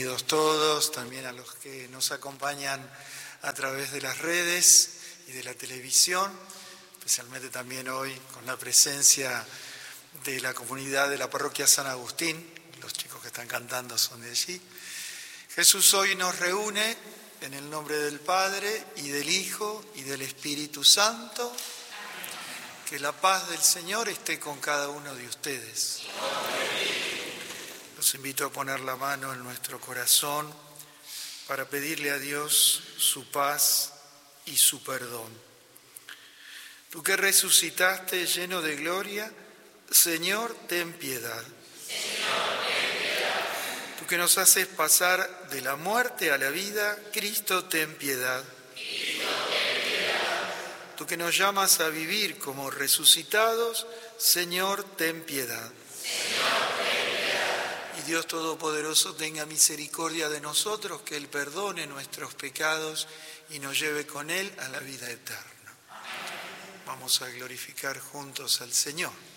Bienvenidos todos, también a los que nos acompañan a través de las redes y de la televisión, especialmente también hoy con la presencia de la comunidad de la parroquia San Agustín. Los chicos que están cantando son de allí. Jesús hoy nos reúne en el nombre del Padre y del Hijo y del Espíritu Santo. Que la paz del Señor esté con cada uno de ustedes. Los invito a poner la mano en nuestro corazón para pedirle a Dios su paz y su perdón. Tú que resucitaste lleno de gloria, Señor, ten piedad. Señor, ten piedad. Tú que nos haces pasar de la muerte a la vida, Cristo, ten piedad. Cristo, ten piedad. Tú que nos llamas a vivir como resucitados, Señor, ten piedad. Señor, y Dios Todopoderoso tenga misericordia de nosotros, que Él perdone nuestros pecados y nos lleve con Él a la vida eterna. Amén. Vamos a glorificar juntos al Señor.